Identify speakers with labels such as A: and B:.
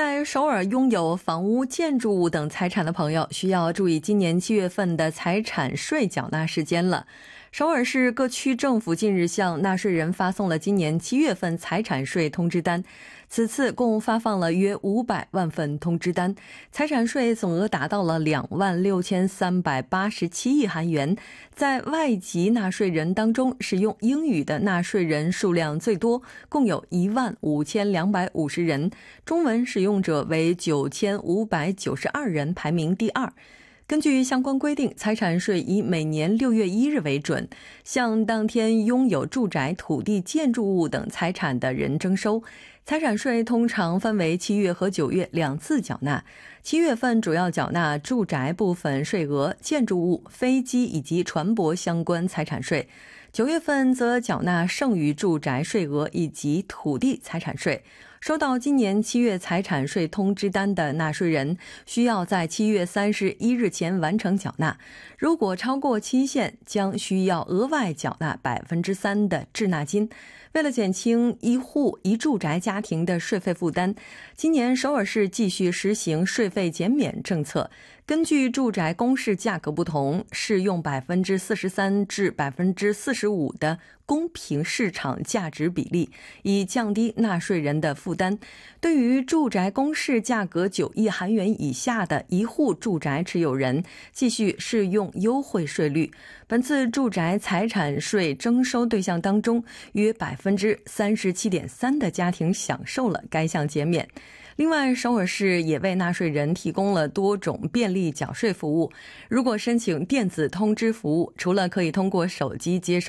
A: 在首尔拥有房屋、建筑物等财产的朋友，需要注意今年7月份的财产税缴纳时间了。首尔市各区政府近日向纳税人发送了今年7月份财产税通知单，此次共发放了约500万份通知单，财产税总额达到了26387亿韩元。在外籍纳税人当中，使用英语的纳税人数量最多，共有15250人，中文使用者为9592人，排名第2。根据相关规定，财产税以每年6月1日为准，向当天拥有住宅、土地、建筑物等财产的人征收。财产税通常分为7月和9月2次缴纳。7月份主要缴纳住宅部分税额、建筑物、飞机以及船舶相关财产税。9月份则缴纳剩余住宅税额以及土地财产税。收到今年7月财产税通知单的纳税人，需要在7月31日前完成缴纳。如果超过期限，将需要额外缴纳3%的滞纳金。为了减轻一户一住宅家庭的税费负担，今年首尔市继续实行税费减免政策。根据住宅公示价格不同，适用43%至45%的公平市场价值比例，以降低纳税人的负担。对于住宅公示价格9亿韩元以下的一户住宅持有人，继续适用优惠税率。本次住宅财产税征收对象当中，约37.3%的家庭享受了该项减免。另外，首尔市也为纳税人提供了多种便利缴税服务。如果申请电子通知服务，除了可以通过手机接收